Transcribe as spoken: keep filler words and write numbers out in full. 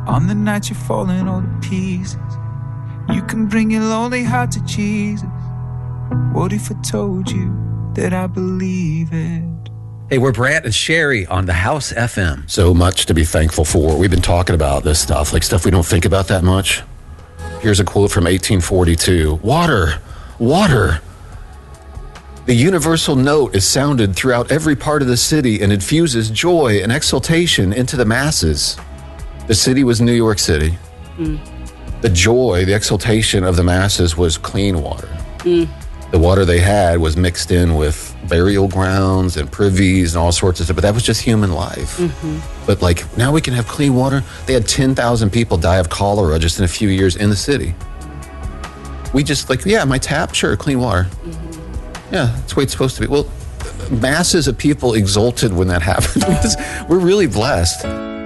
On the night you're falling all to pieces, you can bring your lonely heart to Jesus. What if I told you that I believe it? Hey, we're Brant and Sherry on the House F M. So much to be thankful for. We've been talking about this stuff, like stuff we don't think about that much. Here's a quote from eighteen forty-two. Water, water. The universal note is sounded throughout every part of the city and infuses joy and exultation into the masses. The city was New York City. Mm. The joy, the exultation of the masses was clean water. Mm. The water they had was mixed in with burial grounds and privies and all sorts of stuff, but that was just human life. Mm-hmm. But like, now we can have clean water. They had ten thousand people die of cholera just in a few years in the city. We just like, yeah, my tap, sure, clean water. Mm-hmm. Yeah, that's the way it's supposed to be. Well, masses of people exulted when that happened. We're really blessed.